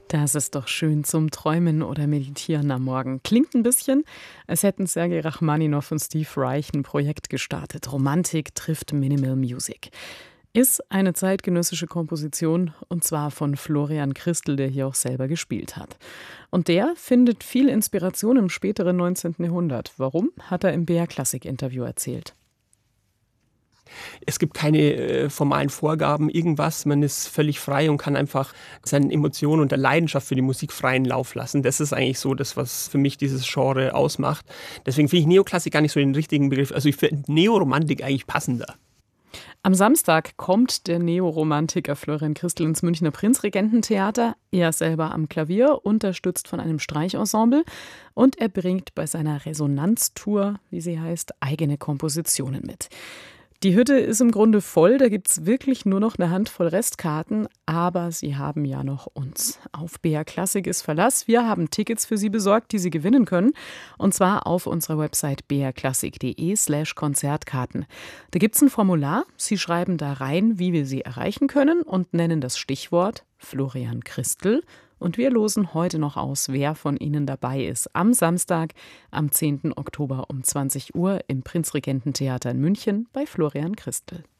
Das ist doch schön zum Träumen oder Meditieren am Morgen. Klingt ein bisschen, als hätten Sergei Rachmaninow und Steve Reich ein Projekt gestartet. Romantik trifft Minimal Music. Ist eine zeitgenössische Komposition, und zwar von Florian Christel, der hier auch selber gespielt hat. Und der findet viel Inspiration im späteren 19. Jahrhundert. Warum, hat er im BR Klassik Interview erzählt. Es gibt keine formalen Vorgaben, irgendwas. Man ist völlig frei und kann einfach seinen Emotionen und der Leidenschaft für die Musik freien Lauf lassen. Das ist eigentlich so das, was für mich dieses Genre ausmacht. Deswegen finde ich Neoklassik gar nicht so den richtigen Begriff. Also ich finde Neoromantik eigentlich passender. Am Samstag kommt der Neoromantiker Florian Christel ins Münchner Prinzregententheater. Er selber am Klavier, unterstützt von einem Streichensemble. Und er bringt bei seiner Resonanztour, wie sie heißt, eigene Kompositionen mit. Die Hütte ist im Grunde voll, da gibt's wirklich nur noch eine Handvoll Restkarten, aber Sie haben ja noch uns. Auf BR Klassik ist Verlass. Wir haben Tickets für Sie besorgt, die Sie gewinnen können, und zwar auf unserer Website brklassik.de/Konzertkarten. Da gibt's ein Formular, Sie schreiben da rein, wie wir Sie erreichen können und nennen das Stichwort Florian Christel. Und wir losen heute noch aus, wer von Ihnen dabei ist. Am Samstag, am 10. Oktober um 20 Uhr im Prinzregententheater in München bei Florian Christel.